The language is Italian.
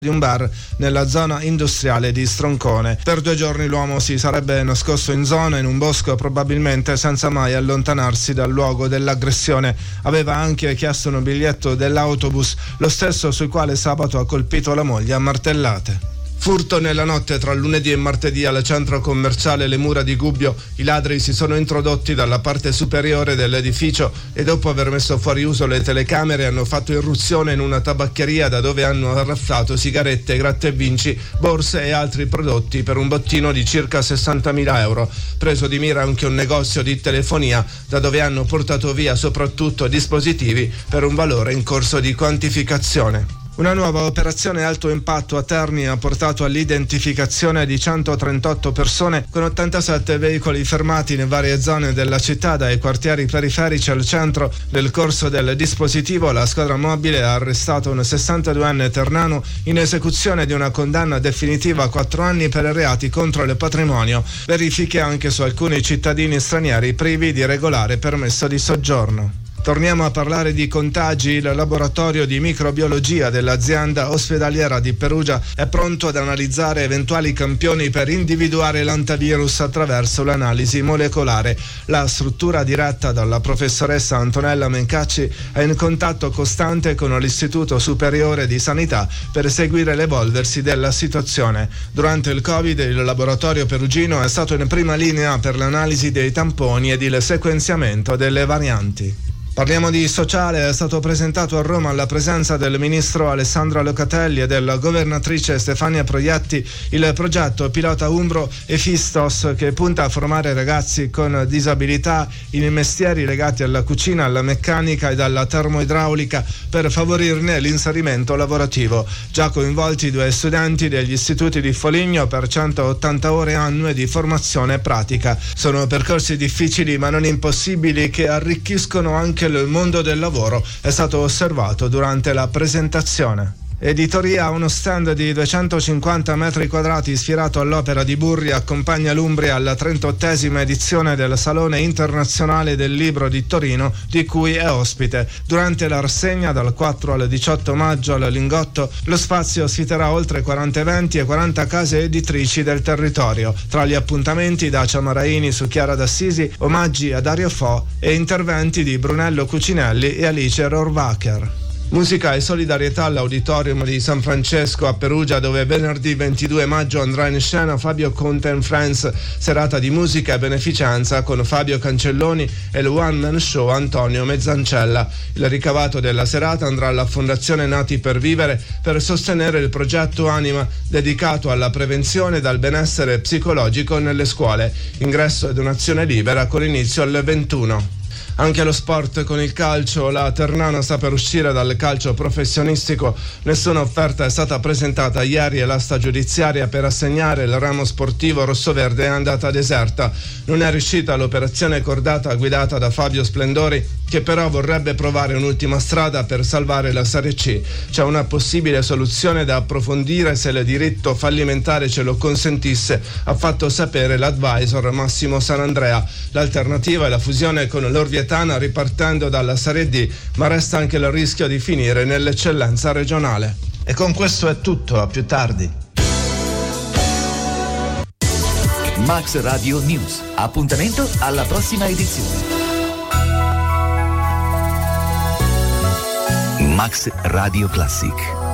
di un bar nella zona industriale di Stroncone. Per 2 giorni l'uomo si sarebbe nascosto in zona, in un bosco, probabilmente senza mai allontanarsi dal luogo dell'aggressione. Aveva anche chiesto un biglietto dell'autobus, lo stesso sul quale sabato ha colpito la moglie a martellate. Furto nella notte tra lunedì e martedì al centro commerciale Le Mura di Gubbio. I ladri si sono introdotti dalla parte superiore dell'edificio e dopo aver messo fuori uso le telecamere hanno fatto irruzione in una tabaccheria da dove hanno arraffato sigarette, gratta e vinci, borse e altri prodotti per un bottino di circa 60.000 euro. Preso di mira anche un negozio di telefonia da dove hanno portato via soprattutto dispositivi per un valore in corso di quantificazione. Una nuova operazione alto impatto a Terni ha portato all'identificazione di 138 persone con 87 veicoli fermati in varie zone della città, dai quartieri periferici al centro. Nel corso del dispositivo la squadra mobile ha arrestato un 62enne ternano in esecuzione di una condanna definitiva a 4 anni per reati contro il patrimonio. Verifiche anche su alcuni cittadini stranieri privi di regolare permesso di soggiorno. Torniamo a parlare di contagi. Il laboratorio di microbiologia dell'azienda ospedaliera di Perugia è pronto ad analizzare eventuali campioni per individuare l'antivirus attraverso l'analisi molecolare. La struttura diretta dalla professoressa Antonella Mencacci è in contatto costante con l'Istituto Superiore di Sanità per seguire l'evolversi della situazione. Durante il Covid il laboratorio perugino è stato in prima linea per l'analisi dei tamponi ed il sequenziamento delle varianti. Parliamo di sociale. È stato presentato a Roma alla presenza del ministro Alessandro Locatelli e della governatrice Stefania Proietti il progetto pilota Umbro Efistos, che punta a formare ragazzi con disabilità in mestieri legati alla cucina, alla meccanica ed alla termoidraulica per favorirne l'inserimento lavorativo. Già coinvolti 2 studenti degli istituti di Foligno per 180 ore annue di formazione pratica. Sono percorsi difficili ma non impossibili che arricchiscono anche il mondo del lavoro, è stato osservato durante la presentazione. Editoria. Uno stand di 250 metri quadrati ispirato all'opera di Burri accompagna l'Umbria alla 38esima edizione del Salone Internazionale del Libro di Torino, di cui è ospite. Durante la rassegna dal 4 al 18 maggio al Lingotto lo spazio ospiterà oltre 40 eventi e 40 case editrici del territorio. Tra gli appuntamenti Dacia Maraini su Chiara d'Assisi, omaggi a Dario Fo e interventi di Brunello Cucinelli e Alice Rohrwacher. Musica e solidarietà all'Auditorium di San Francesco a Perugia, dove venerdì 22 maggio andrà in scena Fabio Conte and Friends, serata di musica e beneficenza con Fabio Cancelloni e il one man show Antonio Mezzancella. Il ricavato della serata andrà alla Fondazione Nati per Vivere per sostenere il progetto Anima, dedicato alla prevenzione dal benessere psicologico nelle scuole. Ingresso e donazione libera con inizio alle 21. Anche lo sport con il calcio. La Ternana sta per uscire dal calcio professionistico. Nessuna offerta è stata presentata ieri e l'asta giudiziaria per assegnare il ramo sportivo rossoverde è andata deserta. Non è riuscita l'operazione cordata guidata da Fabio Splendori, che però vorrebbe provare un'ultima strada per salvare la Serie C. C'è una possibile soluzione da approfondire se il diritto fallimentare ce lo consentisse, ha fatto sapere l'advisor Massimo Sanandrea. L'alternativa è la fusione con l'Orvietana ripartendo dalla Serie D, ma resta anche il rischio di finire nell'eccellenza regionale. E con questo è tutto, a più tardi. Max Radio News. Appuntamento alla prossima edizione. Max Radio Classic.